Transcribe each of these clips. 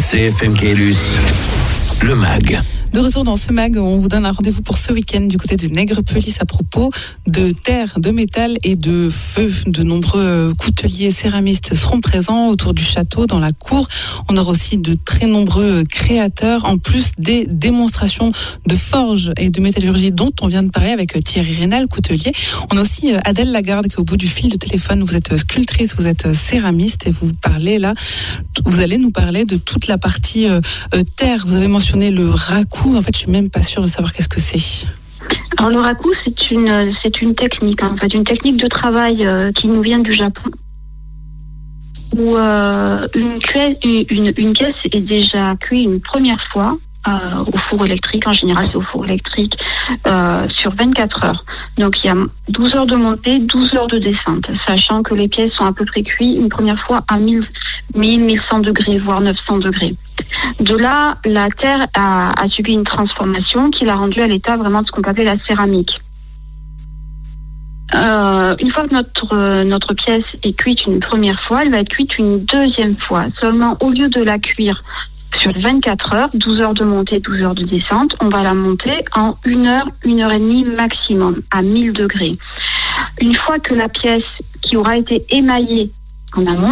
CFM Caylus, le MAG. De retour dans ce MAG, on vous donne un rendez-vous pour ce week-end du côté de Nègrepelisse à propos de terre, de métal et de feu. De nombreux couteliers céramistes seront présents autour du château, dans la cour. On aura aussi de très nombreux créateurs, en plus des démonstrations de forge et de métallurgie dont on vient de parler avec Thierry Rénal, coutelier. On a aussi Adèle Lagarde qui est au bout du fil de téléphone. Vous êtes sculptrice, vous êtes céramiste et vous allez nous parler de toute la partie terre. Vous avez mentionné le raku. En fait, je suis même pas sûre de savoir qu'est-ce que c'est. Alors le raku, c'est une technique, en fait, une technique de travail qui nous vient du Japon, où une pièce est déjà cuite une première fois au four électrique. En général, c'est au four électrique sur 24 heures. Donc il y a 12 heures de montée, 12 heures de descente, sachant que les pièces sont à peu près cuites une première fois à 1100 degrés, voire 900 degrés. De là, la terre a subi une transformation qui l'a rendue à l'état vraiment de ce qu'on peut appeler la céramique. Une fois que notre pièce est cuite une première fois, elle va être cuite une deuxième fois. Seulement, au lieu de la cuire sur 24 heures, 12 heures de montée, 12 heures de descente, on va la monter en 1 heure, 1 heure et demie maximum, à 1000 degrés. Une fois que la pièce qui aura été émaillée en amont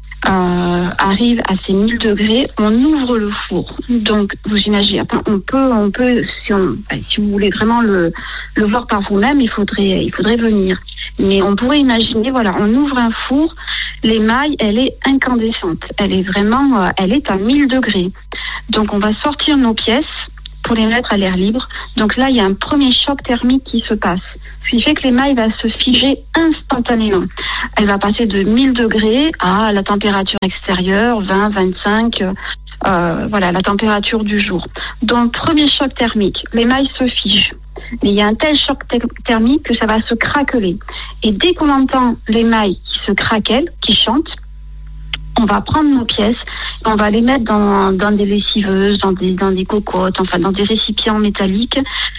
arrive à ces 1000 degrés, on ouvre le four. Donc, vous imaginez, on peut, si vous voulez vraiment le voir par vous-même, il faudrait venir. Mais on pourrait imaginer, voilà, on ouvre un four, l'émail, elle est incandescente. Elle est à 1000 degrés. Donc, on va sortir nos pièces pour les mettre à l'air libre. Donc là, il y a un premier choc thermique qui se passe. Ce qui fait que l'émail va se figer instantanément. Elle va passer de 1000 degrés à la température extérieure, 20, 25, la température du jour. Donc, premier choc thermique, l'émail se fige. Mais il y a un tel choc thermique que ça va se craqueler. Et dès qu'on entend l'émail qui se craquelle, qui chante, on va prendre nos pièces et on va les mettre dans des lessiveuses, dans des cocottes, enfin dans des récipients métalliques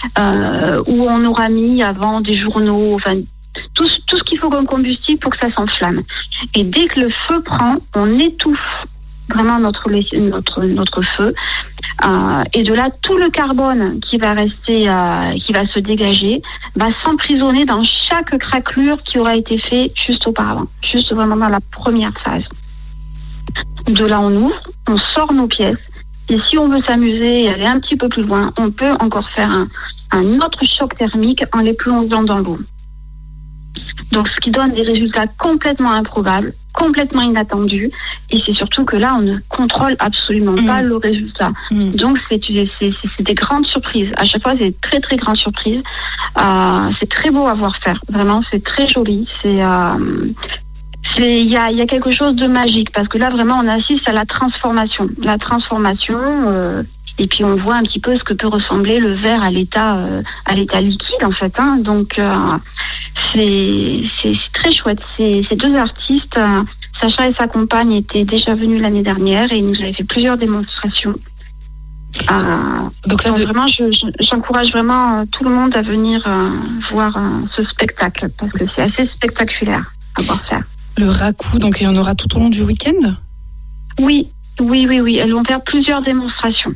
où on aura mis avant des journaux, enfin tout ce qu'il faut comme combustible pour que ça s'enflamme. Et dès que le feu prend, on étouffe vraiment notre feu. Et de là, tout le carbone qui va rester, qui va se dégager, va s'emprisonner dans chaque craquelure qui aura été fait juste auparavant, juste vraiment dans la première phase. De là, on ouvre, on sort nos pièces. Et si on veut s'amuser et aller un petit peu plus loin, on peut encore faire un autre choc thermique en les plongeant dans l'eau. Donc, ce qui donne des résultats complètement improbables, complètement inattendus. Et c'est surtout que là, on ne contrôle absolument pas le résultat. Donc, c'est des grandes surprises. À chaque fois, c'est des très, très grandes surprises. C'est très beau à voir faire. Vraiment, c'est très joli. Il y a quelque chose de magique parce que là vraiment on assiste à la transformation, et puis on voit un petit peu ce que peut ressembler le verre à l'état liquide en fait. Donc c'est très chouette. Ces deux artistes, Sacha et sa compagne, étaient déjà venus l'année dernière et ils nous avaient fait plusieurs démonstrations. Donc vraiment, j'encourage vraiment tout le monde à venir voir ce spectacle parce que c'est assez spectaculaire à voir faire. Le raku, donc il y en aura tout au long du week-end ? Oui. Elles vont faire plusieurs démonstrations.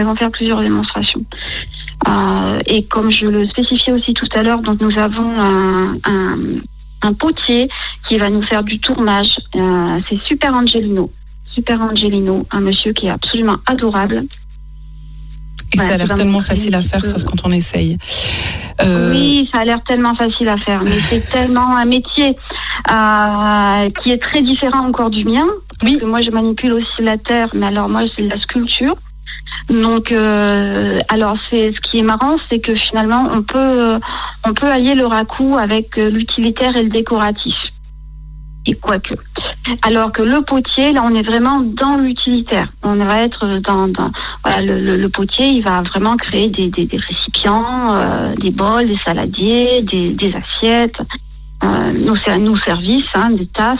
Et comme je le spécifiais aussi tout à l'heure, donc nous avons un potier qui va nous faire du tournage. C'est Super Angelino, un monsieur qui est absolument adorable. Et ça a l'air tellement facile à faire, sauf quand on essaye. Oui, ça a l'air tellement facile à faire, mais c'est tellement un métier qui est très différent encore du mien. Parce que moi, je manipule aussi la terre, mais alors moi, c'est de la sculpture. Donc, alors ce qui est marrant, c'est que finalement, on peut allier le raku avec l'utilitaire et le décoratif. Et quoique. Alors que le potier, là, on est vraiment dans l'utilitaire. On va être le potier, il va vraiment créer des récipients, des bols, des saladiers, des assiettes, nos services, des tasses.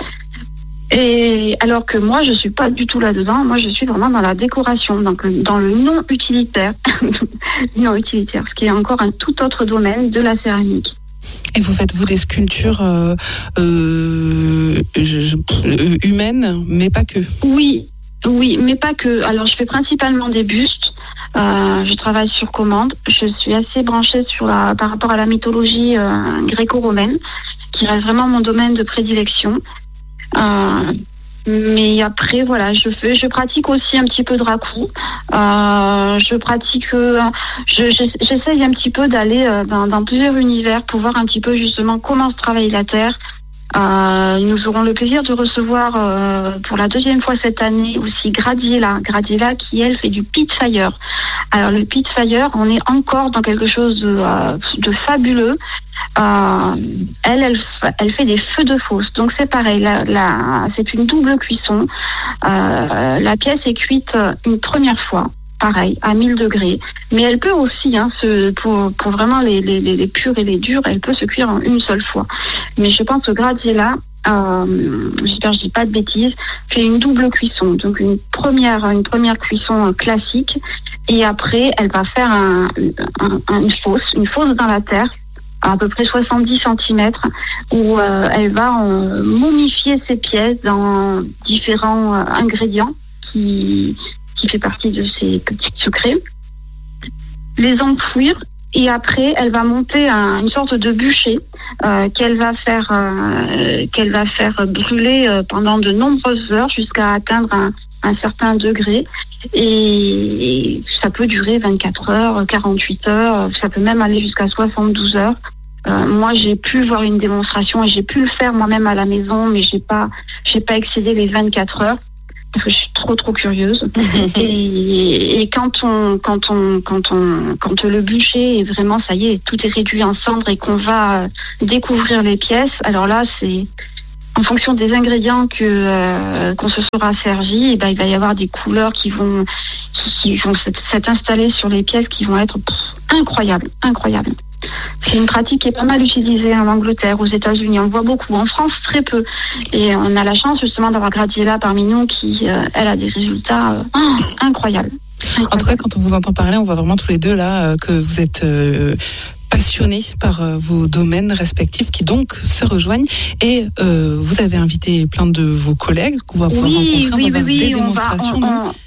Et alors que moi, je suis pas du tout là-dedans. Moi, je suis vraiment dans la décoration, donc dans le non utilitaire, ce qui est encore un tout autre domaine de la céramique. Et vous faites, vous, des sculptures humaines, mais pas que. Oui, Oui, mais pas que. Alors, je fais principalement des bustes. Je travaille sur commande. Je suis assez branchée par rapport à la mythologie gréco-romaine, qui reste vraiment mon domaine de prédilection. Mais après, voilà, je pratique aussi un petit peu de raku. J'essaye un petit peu d'aller dans plusieurs univers pour voir un petit peu justement comment se travaille la terre. Nous aurons le plaisir de recevoir pour la deuxième fois cette année aussi Gradiela qui elle fait du pitfire. Alors le pitfire, on est encore dans quelque chose de fabuleux. Elle fait des feux de fosse, donc c'est pareil. C'est une double cuisson. La pièce est cuite une première fois. Pareil, à 1000 degrés. Mais elle peut aussi, pour vraiment les purs et les durs, elle peut se cuire en une seule fois. Mais je pense que Gradiela, j'espère que je dis pas de bêtises, fait une double cuisson. Donc une première cuisson classique. Et après, elle va faire une fosse dans la terre, à peu près 70 cm, où elle va momifier ses pièces dans différents ingrédients qui fait partie de ses petits secrets, les enfouir, et après elle va monter une sorte de bûcher qu'elle va faire brûler pendant de nombreuses heures jusqu'à atteindre un certain degré, et ça peut durer 24 heures, 48 heures, ça peut même aller jusqu'à 72 heures. Moi, j'ai pu voir une démonstration et j'ai pu le faire moi-même à la maison, mais j'ai pas excédé les 24 heures. Parce que je suis trop curieuse. et quand le bûcher est vraiment, ça y est, tout est réduit en cendres et qu'on va découvrir les pièces, alors là, c'est en fonction des ingrédients qu'on se sera servi, et ben il va y avoir des couleurs qui vont s'être installées sur les pièces, qui vont être incroyables. C'est une pratique qui est pas mal utilisée en Angleterre, aux États-Unis. On le voit beaucoup. En France, très peu. Et on a la chance justement d'avoir Gradiela parmi nous qui, elle, a des résultats incroyables. En tout cas, quand on vous entend parler, on voit vraiment tous les deux là que vous êtes passionnés par vos domaines respectifs qui donc se rejoignent. Et vous avez invité plein de vos collègues qu'on va pouvoir rencontrer. On va faire des démonstrations.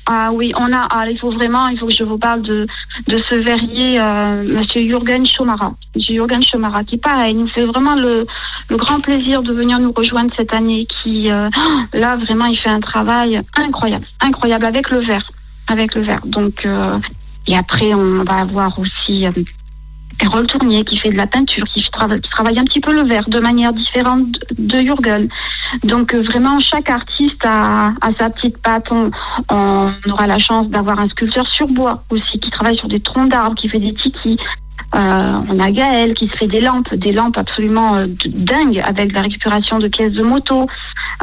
Il faut que je vous parle de ce verrier, Monsieur Jürgen Schomara. Jürgen Schomara, qui pareil, nous fait vraiment le grand plaisir de venir nous rejoindre cette année, qui là vraiment il fait un travail incroyable avec le verre. Donc et après on va avoir aussi Carole Tournier qui fait de la peinture, qui travaille un petit peu le verre de manière différente de Jürgen. Donc vraiment chaque artiste a sa petite patte. On aura la chance d'avoir un sculpteur sur bois aussi qui travaille sur des troncs d'arbres, qui fait des tikis. On a Gaël qui se fait des lampes absolument dingues avec la récupération de pièces de moto. On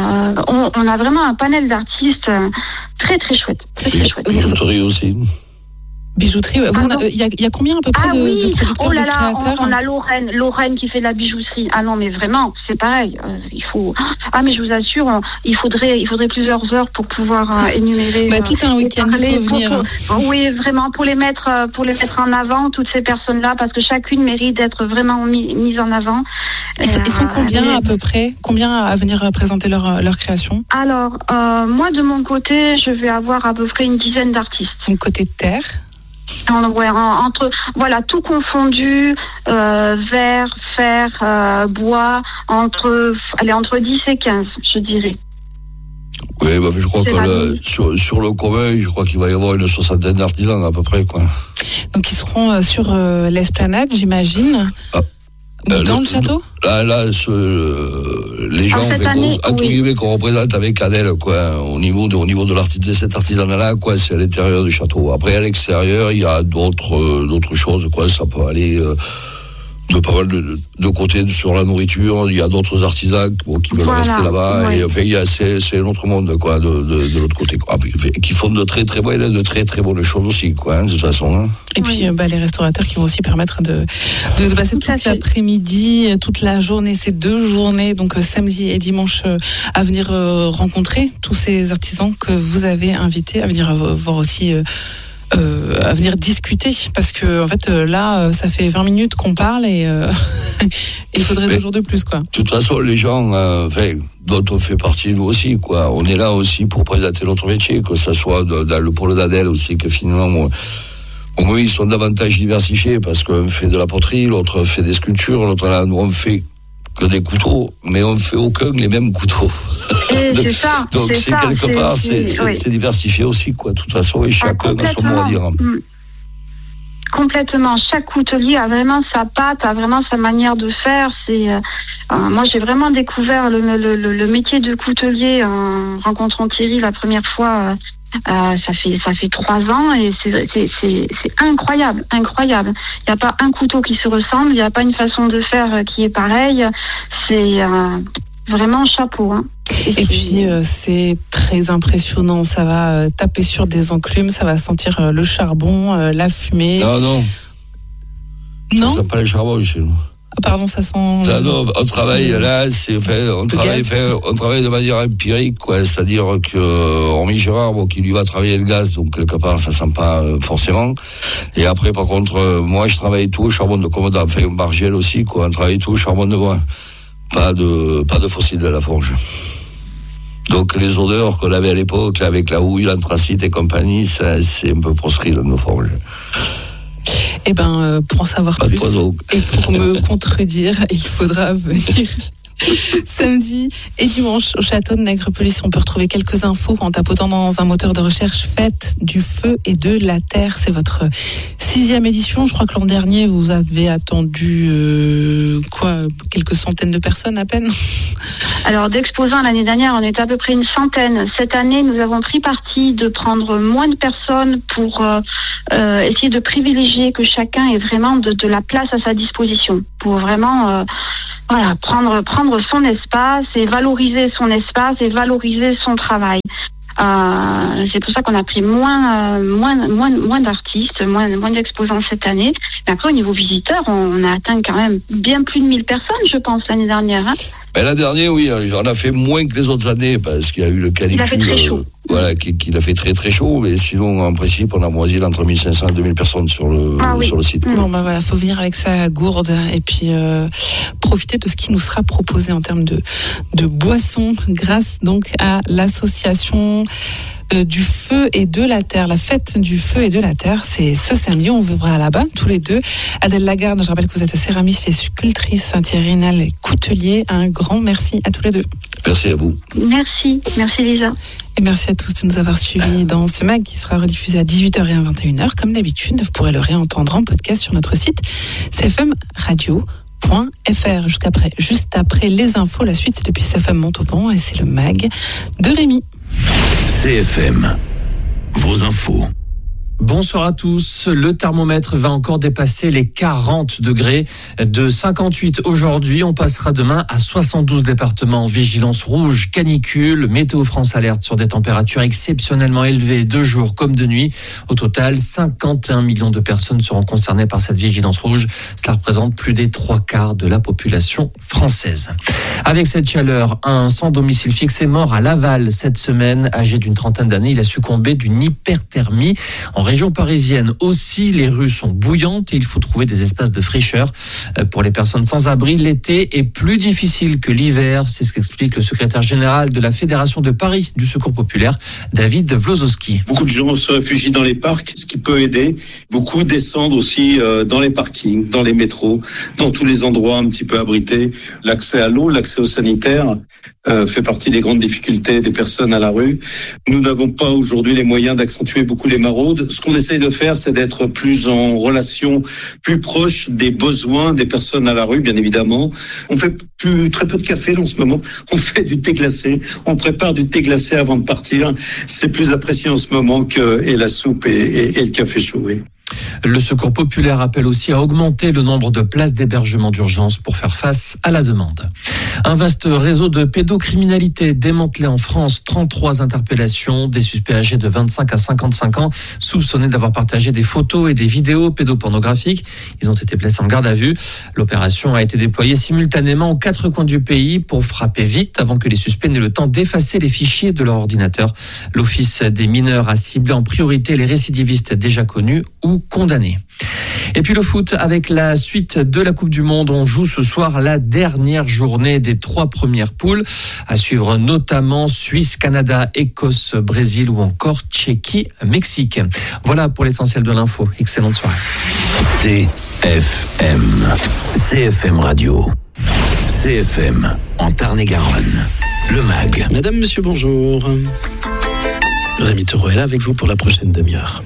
a vraiment un panel d'artistes très chouette. Bijouterie aussi. Bijouterie, il y a combien à peu près de producteurs, de créateurs? On a Lorraine qui fait de la bijouterie. Ah non, mais vraiment, c'est pareil. Il faut. Ah mais je vous assure, il faudrait plusieurs heures pour pouvoir énumérer. Tout un week-end, il faut venir. Oui, vraiment pour les mettre en avant, toutes ces personnes-là, parce que chacune mérite d'être vraiment mise en avant. Ils sont combien à peu près? Combien à venir présenter leur création? Alors, moi de mon côté, je vais avoir à peu près une dizaine d'artistes. Donc côté terre. Entre tout confondu, verre, fer, bois, entre 10 et 15, je dirais. Oui, je crois que sur le commun, je crois qu'il va y avoir une soixantaine d'artisans à peu près, quoi. Donc ils seront sur l'esplanade, j'imagine. Dans le château? Les gens qu'on représente avec Adèle, quoi, au niveau de cet artisanat-là, quoi, c'est à l'intérieur du château. Après, à l'extérieur, il y a d'autres choses, quoi, ça peut aller de pas mal de côté sur la nourriture. Il y a d'autres artisans qui veulent rester là-bas. Ouais. Et enfin, c'est un autre monde, quoi, de l'autre côté, quoi. Qui font de très bonnes choses aussi, quoi, de toute façon. Hein. Et puis les restaurateurs qui vont aussi permettre de passer toute l'après-midi, toute la journée, ces 2 journées, donc samedi et dimanche, à venir rencontrer tous ces artisans que vous avez invités, à venir voir aussi à venir discuter, parce que en fait là ça fait 20 minutes qu'on parle et il faudrait 2 jours de plus, quoi. De toute façon, les gens, dont on fait partie nous aussi, quoi. On est là aussi pour présenter notre métier, que ce soit dans le pôle d'Adèle aussi, que finalement, au moins ils sont davantage diversifiés, parce qu'on fait de la poterie, l'autre fait des sculptures, l'autre là, nous on fait que des couteaux, mais on fait aucun les mêmes couteaux. C'est ça. Donc c'est quelque part, c'est diversifié aussi, quoi. De toute façon, et chacun a son mot à dire. Complètement. Chaque coutelier a vraiment sa patte, a vraiment sa manière de faire. Moi, j'ai vraiment découvert le métier de coutelier en rencontrant Thierry la première fois. Ça fait 3 ans et c'est incroyable. Il n'y a pas un couteau qui se ressemble, il n'y a pas une façon de faire qui est pareille. C'est vraiment chapeau, hein. Et puis c'est très impressionnant, ça va taper sur des enclumes, ça va sentir le charbon, la fumée. Non. Ça sent pas le charbon chez nous. Pardon, ça sent. Non, on travaille là, on travaille de manière empirique, quoi. C'est-à-dire que hormis Gérard, qui lui va travailler le gaz, donc quelque part ça sent pas forcément. Et après, par contre, moi je travaille tout au charbon de commode, enfin Bargel aussi, quoi. On travaille tout au charbon de bois, pas de fossiles de la forge. Donc les odeurs qu'on avait à l'époque, là, avec la houille, l'anthracite et compagnie, ça, c'est un peu proscrit dans nos forges. Eh ben, pour en savoir plus et pour me contredire, il faudra venir samedi et dimanche au château de Nègrepelisse. On peut retrouver quelques infos en tapotant dans un moteur de recherche. Fête du feu et de la terre. C'est votre 6e édition. Je crois que l'an dernier, vous avez attendu quelques centaines de personnes à peine. Alors d'exposants l'année dernière, on était à peu près une centaine. Cette année, nous avons pris parti de prendre moins de personnes pour essayer de privilégier que chacun ait vraiment de la place à sa disposition, pour vraiment prendre son espace et valoriser son espace et valoriser son travail. C'est pour ça qu'on a pris moins d'artistes, moins d'exposants cette année. Mais après, au niveau visiteurs, on a atteint quand même bien plus de 1000 personnes, je pense, l'année dernière. Hein. L'année dernière, oui, on a fait moins que les autres années parce qu'il y a eu le canicule. Il a fait très chaud. Qu'il a fait très très chaud, mais sinon, en principe, on a moisi entre 1500 et 2000 personnes sur le site. Bon, faut venir avec sa gourde et puis profiter de ce qui nous sera proposé en termes de boissons, grâce donc à l'association du feu et de la terre. La fête du feu et de la terre, c'est ce samedi. On vous verra là-bas, tous les deux. Adèle Lagarde, je rappelle que vous êtes céramiste et sculptrice, Thierry Rénal, coutelier. Un grand merci à tous les deux. Merci à vous. Merci Lisa. Et merci à tous de nous avoir suivis dans ce mag qui sera rediffusé à 18h et à 21h. Comme d'habitude, vous pourrez le réentendre en podcast sur notre site cfmradio.fr. Juste après les infos, la suite c'est depuis CFM Montauban et c'est le mag de Rémi. CFM, vos infos. Bonsoir à tous. Le thermomètre va encore dépasser les 40 degrés. De 58 aujourd'hui, on passera demain à 72 départements en vigilance rouge, canicule. Météo France alerte sur des températures exceptionnellement élevées de jour comme de nuit. Au total, 51 millions de personnes seront concernées par cette vigilance rouge. Cela représente plus des 3/4 de la population française. Avec cette chaleur, un sans domicile fixe est mort à Laval cette semaine. Âgé d'une trentaine d'années, il a succombé d'une hyperthermie. En région parisienne aussi, les rues sont bouillantes et il faut trouver des espaces de fraîcheur. Pour les personnes sans abri, l'été est plus difficile que l'hiver. C'est ce qu'explique le secrétaire général de la Fédération de Paris du Secours Populaire, David Vlozowski. Beaucoup de gens se réfugient dans les parcs, ce qui peut aider. Beaucoup descendent aussi dans les parkings, dans les métros, dans tous les endroits un petit peu abrités. L'accès à l'eau, l'accès au sanitaire fait partie des grandes difficultés des personnes à la rue. Nous n'avons pas aujourd'hui les moyens d'accentuer beaucoup les maraudes. Ce qu'on essaye de faire, c'est d'être plus en relation, plus proche des besoins des personnes à la rue, bien évidemment. On fait très peu de café en ce moment. On fait du thé glacé. On prépare du thé glacé avant de partir. C'est plus apprécié en ce moment que la soupe et le café chaud. Oui. Le Secours populaire appelle aussi à augmenter le nombre de places d'hébergement d'urgence pour faire face à la demande. Un vaste réseau de pédocriminalité démantelé en France, 33 interpellations, des suspects âgés de 25 à 55 ans, soupçonnés d'avoir partagé des photos et des vidéos pédopornographiques. Ils ont été placés en garde à vue. L'opération a été déployée simultanément aux 4 coins du pays pour frapper vite avant que les suspects n'aient le temps d'effacer les fichiers de leur ordinateur. L'Office des mineurs a ciblé en priorité les récidivistes déjà connus ou condamnés. Et puis le foot, avec la suite de la Coupe du Monde, on joue ce soir la dernière journée des 3 premières poules. À suivre notamment Suisse, Canada, Écosse, Brésil ou encore Tchéquie, Mexique. Voilà pour l'essentiel de l'info. Excellente soirée. CFM Radio. CFM en Tarn-et-Garonne. Le MAG. Madame, monsieur, bonjour. Rémi Taureau est là avec vous pour la prochaine demi-heure.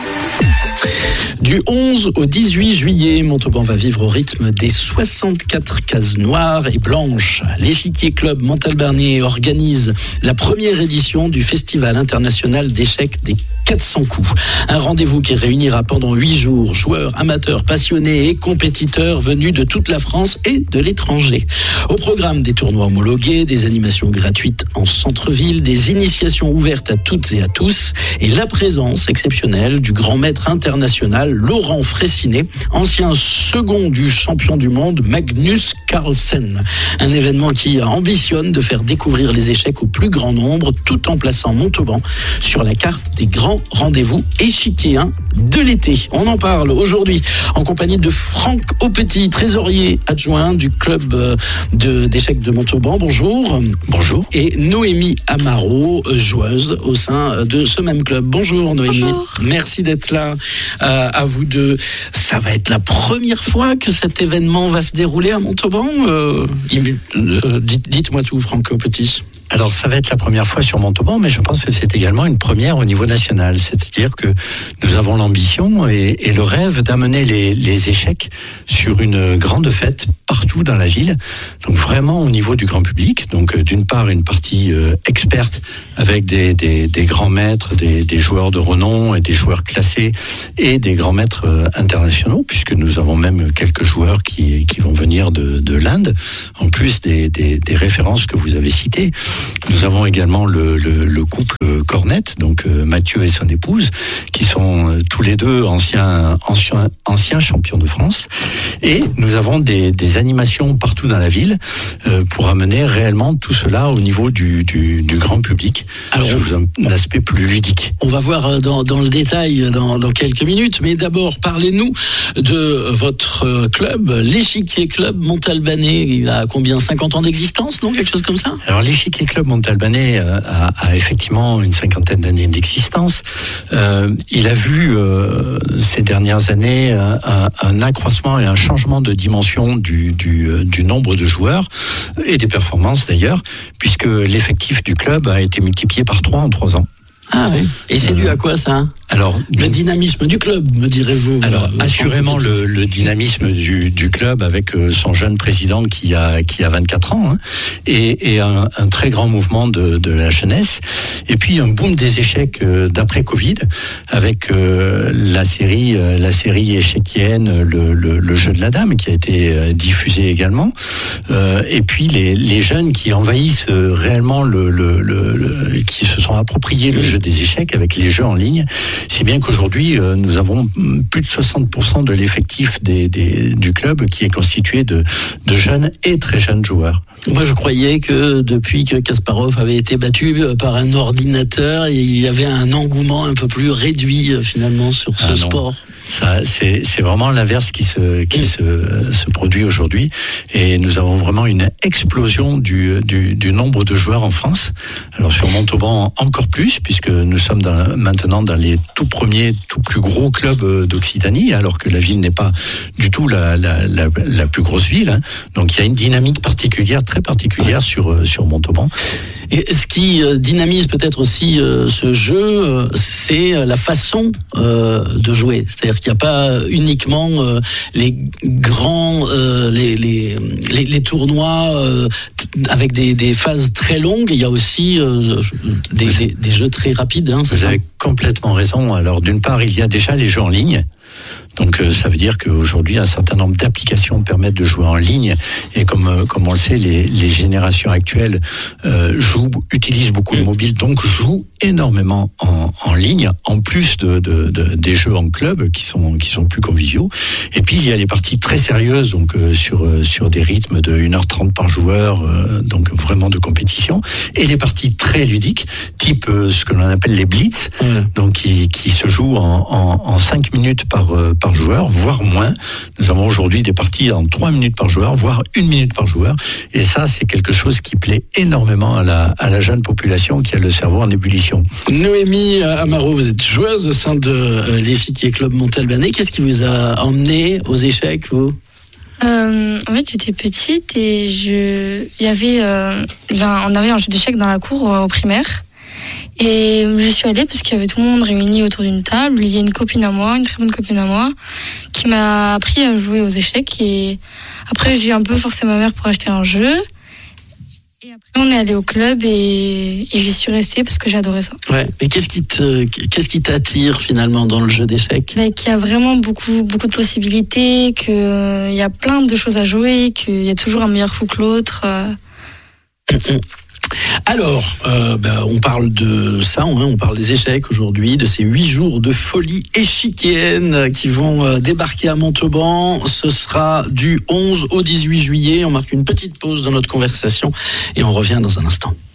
Du 11 au 18 juillet, Montauban va vivre au rythme des 64 cases noires et blanches. L'Échiquier Club Montalbanais organise la première édition du Festival international d'échecs des 400 coups. Un rendez-vous qui réunira pendant 8 jours joueurs, amateurs, passionnés et compétiteurs venus de toute la France et de l'étranger. Au programme, des tournois homologués, des animations gratuites en centre-ville, des initiations ouvertes à toutes et à tous et la présence exceptionnelle du grand maître international Laurent Fraissinet, ancien second du champion du monde Magnus Carlsen. Un événement qui ambitionne de faire découvrir les échecs au plus grand nombre tout en plaçant Montauban sur la carte des grands rendez-vous échiquiens de l'été. On en parle aujourd'hui en compagnie de Franck Aupetit, trésorier adjoint du club d'échecs de Montauban. Bonjour. Bonjour. Et Noémie Amaro, joueuse au sein de ce même club. Bonjour Noémie. Bonjour. Merci d'être là. À vous deux. Ça va être la première fois que cet événement va se dérouler à Montauban. Dites-moi tout, Franck Aupetit. Alors, ça va être la première fois sur Montauban, mais je pense que c'est également une première au niveau national. C'est-à-dire que nous avons l'ambition et le rêve d'amener les échecs sur une grande fête partout dans la ville. Donc, vraiment au niveau du grand public. Donc, d'une part, une partie experte avec des grands maîtres, des joueurs de renom et des joueurs classés et des grands maîtres internationaux, puisque nous avons même quelques joueurs qui vont venir de l'Inde, en plus des références que vous avez citées. Nous avons également le couple Cornette, donc Mathieu et son épouse, qui sont tous les deux anciens champions de France. Et nous avons des animations partout dans la ville pour amener réellement tout cela au niveau du grand public, sous un aspect plus ludique. On va voir dans le détail dans quelques minutes, mais d'abord parlez-nous de votre club, l'Échiquier Club Montalbanais. Il a combien, 50 ans d'existence, non, quelque chose comme ça? Alors l'Échiquier Club Montalbanais a effectivement une 50aine d'années d'existence. Il a vu ces dernières années un accroissement et un changement de dimension du nombre de joueurs et des performances d'ailleurs, puisque l'effectif du club a été multiplié par 3 en 3 ans. Ah oui. Et c'est dû à quoi ça? Alors, le dynamisme du club, me direz-vous. Alors, assurément le dynamisme du club avec son jeune président qui a 24 ans, hein, et un très grand mouvement de la jeunesse. Et puis un boom des échecs d'après Covid avec la série échiquienne, le jeu de la dame qui a été diffusé également. Et puis les jeunes qui envahissent réellement qui se sont appropriés le jeu des échecs avec les jeux en ligne, si bien qu'aujourd'hui nous avons plus de 60% de l'effectif du club qui est constitué de jeunes et très jeunes joueurs. Moi je croyais que depuis que Kasparov avait été battu par un ordinateur, il y avait un engouement un peu plus réduit finalement sur ce sport. Ça, c'est vraiment l'inverse qui se produit aujourd'hui, et nous avons vraiment une explosion du nombre de joueurs en France. Alors sur Montauban encore plus, puisque nous sommes maintenant dans les tout premiers, tout plus gros clubs d'Occitanie, alors que la ville n'est pas du tout la plus grosse ville, hein. Donc il y a une dynamique particulière, très particulière sur Montauban. Et ce qui dynamise peut-être aussi ce jeu, c'est la façon de jouer. C'est-à-dire qu'il n'y a pas uniquement les grands, les tournois avec des phases très longues. Il y a aussi des jeux très rapides. Hein, vous avez complètement raison. Alors d'une part, il y a déjà les jeux en ligne. Donc ça veut dire qu'aujourd'hui un certain nombre d'applications permettent de jouer en ligne et comme on le sait, les générations actuelles utilisent beaucoup le mobile, donc jouent énormément en ligne, en plus des jeux en club qui sont plus conviviaux. Et puis il y a les parties très sérieuses, donc sur des rythmes de 1h30 par joueur, donc vraiment de compétition, et les parties très ludiques, type ce que l'on appelle les blitz, donc qui se jouent en 5 minutes par joueur, voire moins. Nous avons aujourd'hui des parties en 3 minutes par joueur, voire 1 minute par joueur. Et ça, c'est quelque chose qui plaît énormément à la jeune population qui a le cerveau en ébullition. Noémie Amaro, vous êtes joueuse au sein de l'Échiquier Club Montalbanais. Qu'est-ce qui vous a emmené aux échecs, vous ? En fait, j'étais petite et on avait un jeu d'échecs dans la cour au primaire. Et je suis allée parce qu'il y avait tout le monde réuni autour d'une table. Il y a une copine à moi, une très bonne copine à moi, qui m'a appris à jouer aux échecs. Et après, j'ai un peu forcé ma mère pour acheter un jeu. Et après, on est allé au club et j'y suis restée parce que j'adorais ça. Ouais. Mais qu'est-ce qui t'attire finalement dans le jeu d'échecs ? Qu'il y a vraiment beaucoup de possibilités, qu'il y a plein de choses à jouer, qu'il y a toujours un meilleur coup que l'autre. Alors, on parle de ça, on parle des échecs aujourd'hui, de ces 8 jours de folie échiquienne qui vont débarquer à Montauban. Ce sera du 11 au 18 juillet. On marque une petite pause dans notre conversation et on revient dans un instant.